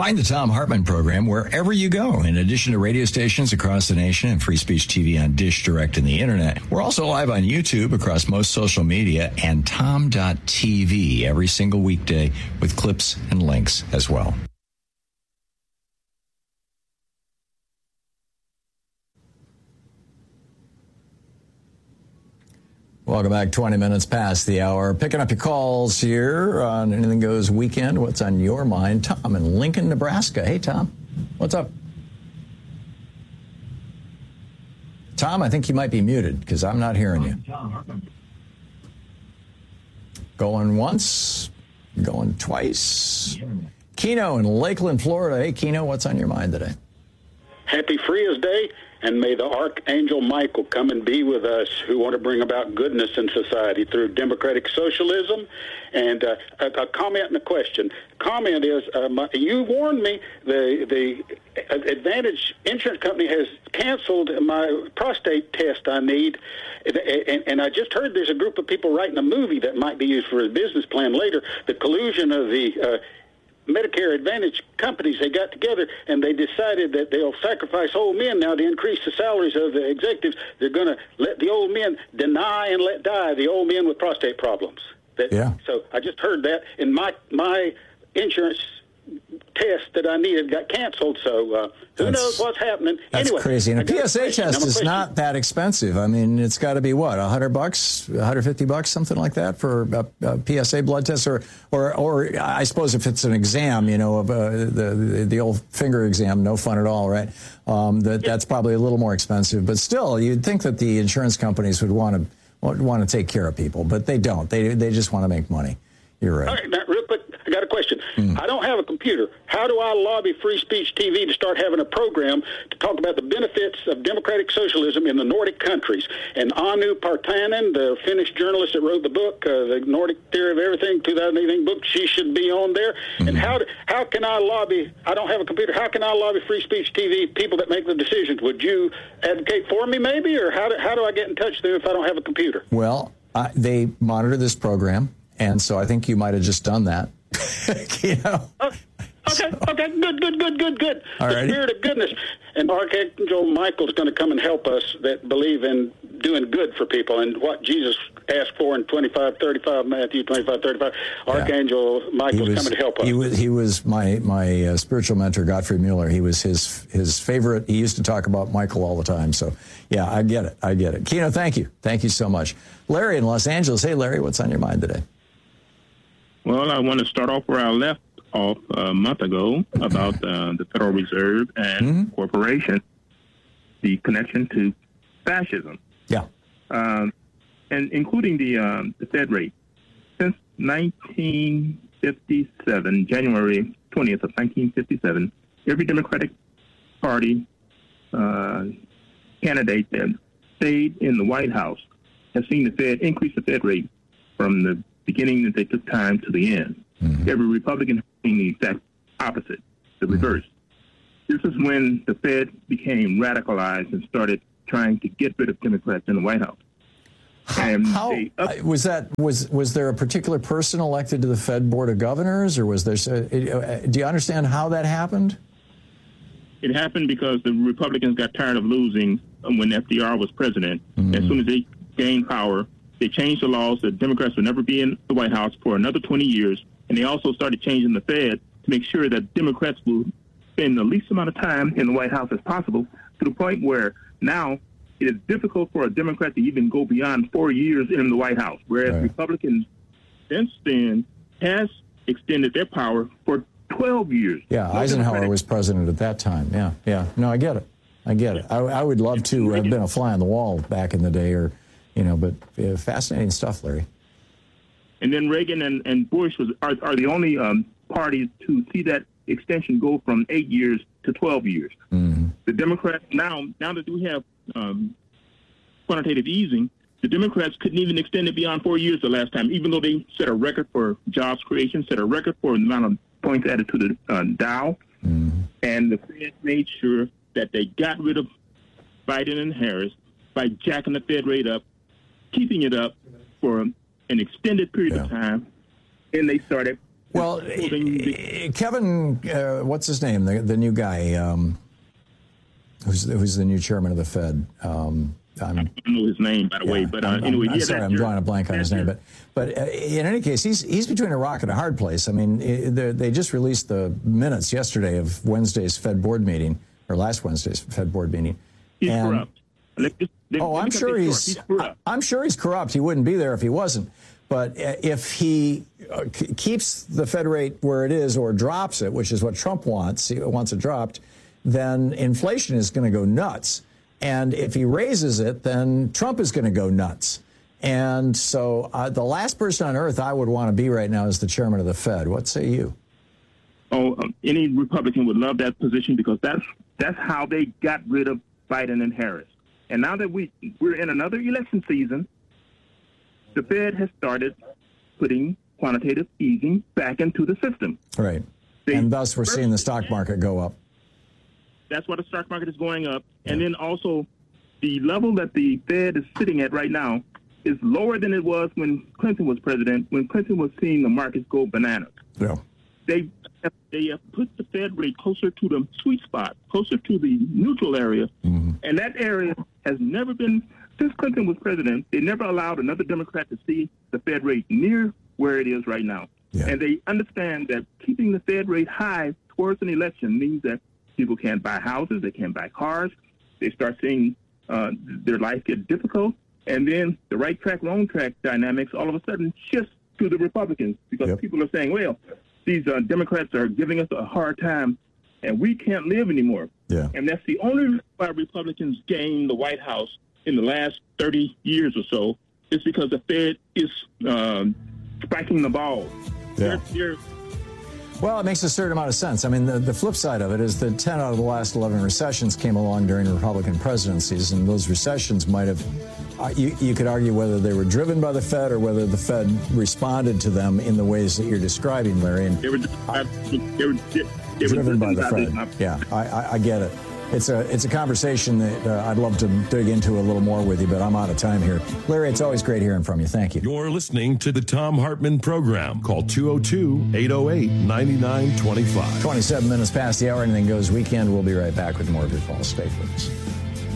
Find the Thom Hartmann program wherever you go. In addition to radio stations across the nation and Free Speech TV on Dish Direct and the Internet, we're also live on YouTube across most social media and Tom.tv every single weekday with clips and links as well. Welcome back. 20 minutes past the hour. Picking up your calls here on Anything Goes Weekend. What's on your mind? Tom in Lincoln, Nebraska. Hey, Tom. What's up? Tom, I think you might be muted because I'm not hearing you. Going once, going twice. Keno in Lakeland, Florida. Hey, Keno, what's on your mind today? Happy Frias Day, and may the Archangel Michael come and be with us who want to bring about goodness in society through democratic socialism. And a comment and a question. Comment is, you warned me the Advantage Insurance Company has canceled my prostate test I need, and I just heard there's a group of people writing a movie that might be used for a business plan later. The collusion of the Medicare Advantage companies, they got together and they decided that they'll sacrifice old men now to increase the salaries of the executives. They're going to let the old men deny and let die the old men with prostate problems. So I just heard that, and my insurance test that I needed got canceled, so who knows what's happening. That's anyway, crazy. And a PSA test is not that expensive. I mean, it's got to be, what, $100, $150, something like that for a PSA blood test? Or I suppose if it's an exam, you know, of the old finger exam, no fun at all, right? That's probably a little more expensive. But still, you'd think that the insurance companies would want to take care of people, but they don't. They just want to make money. You're right. All right, now, real quick, I got a question. I don't have a computer. How do I lobby Free Speech TV to start having a program to talk about the benefits of democratic socialism in the Nordic countries? And Anu Partanen, the Finnish journalist that wrote the book, The Nordic Theory of Everything, 2018 book, she should be on there. And how can I lobby? I don't have a computer. How can I lobby Free Speech TV, people that make the decisions? Would you advocate for me maybe? Or how do I get in touch with them if I don't have a computer? Well, they monitor this program. And so I think you might have just done that. You know? Okay, good. All the righty. Spirit of goodness. And Archangel Michael's going to come and help us that believe in doing good for people and what Jesus asked for in Matthew 25:35. Archangel Michael's coming to help us. He was my spiritual mentor, Godfrey Mueller. He was his favorite. He used to talk about Michael all the time. So, yeah, I get it. Keno, thank you. Thank you so much. Larry in Los Angeles. Hey, Larry, what's on your mind today? Well, I want to start off where I left off a month ago about the Federal Reserve and corporation, the connection to fascism. Yeah. And including the Fed rate. Since 1957, January 20th of 1957, every Democratic Party candidate that stayed in the White House has seen the Fed increase the Fed rate from the beginning that they took time to the end. Every Republican has seen the exact opposite, the reverse. This is when the Fed became radicalized and started trying to get rid of Democrats in the White House. Was there a particular person elected to the Fed Board of Governors, or was there? Do you understand how that happened? It happened because the Republicans got tired of losing when FDR was president. As soon as they gained power, they changed the laws that Democrats would never be in the White House for another 20 years. And they also started changing the Fed to make sure that Democrats will spend the least amount of time in the White House as possible, to the point where now it is difficult for a Democrat to even go beyond 4 years in the White House, whereas Republicans since then has extended their power for 12 years. Yeah, Eisenhower was president at that time. Yeah. No, I get it. I would love to have been a fly on the wall back in the day, but fascinating stuff, Larry. And then Reagan and Bush are the only parties to see that extension go from 8 years to 12 years. The Democrats, now that we have quantitative easing, the Democrats couldn't even extend it beyond 4 years the last time, even though they set a record for jobs creation, set a record for the amount of points added to the Dow. And the Fed made sure that they got rid of Biden and Harris by jacking the Fed rate up, keeping it up for an extended period of time, and they started Well, Kevin, what's his name? The new guy, who's the new chairman of the Fed? I don't know his name, by the way, but anyway. I'm sorry, I'm drawing a blank on his name. But in any case, he's between a rock and a hard place. I mean, they just released the minutes yesterday of Wednesday's Fed board meeting, or last Wednesday's Fed board meeting. He's corrupt. I'm sure he's corrupt. He wouldn't be there if he wasn't. But if he keeps the Fed rate where it is or drops it, which is what Trump wants, he wants it dropped, then inflation is going to go nuts. And if he raises it, then Trump is going to go nuts. And so the last person on earth I would want to be right now is the chairman of the Fed. What say you? Any Republican would love that position because that's how they got rid of Biden and Harris. And now that we're in another election season, the Fed has started putting quantitative easing back into the system. Right. And thus we're seeing the stock market go up. That's why the stock market is going up. Yeah. And then also the level that the Fed is sitting at right now is lower than it was when Clinton was president, when Clinton was seeing the markets go bananas. Yeah. They have put the Fed rate closer to the sweet spot, closer to the neutral area. Mm-hmm. And that area has never been, since Clinton was president, they never allowed another Democrat to see the Fed rate near where it is right now. Yeah. And they understand that keeping the Fed rate high towards an election means that people can't buy houses, they can't buy cars. They start seeing their life get difficult. And then the right track, wrong track dynamics all of a sudden shifts to the Republicans because people are saying, well, these Democrats are giving us a hard time and we can't live anymore. Yeah. And that's the only reason why Republicans gained the White House in the last 30 years or so is because the Fed is spiking the ball. Yeah. Well, it makes a certain amount of sense. I mean, the flip side of it is that 10 out of the last 11 recessions came along during Republican presidencies, and those recessions might have, you could argue whether they were driven by the Fed or whether the Fed responded to them in the ways that you're describing, Larry. And they were driven by the Fed. Yeah, I get it. It's a conversation that I'd love to dig into a little more with you, but I'm out of time here. Larry, it's always great hearing from you. Thank you. You're listening to the Thom Hartmann Program. Call 202-808-9925. 27 minutes past the hour. Anything Goes weekend. We'll be right back with more of your calls. Stay with us.